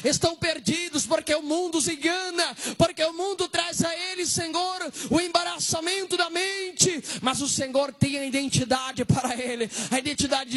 estão perdidos, porque o mundo os engana, porque o mundo traz a eles, Senhor, o embaraçamento da mente, mas o Senhor tem a identidade para ele, a identidade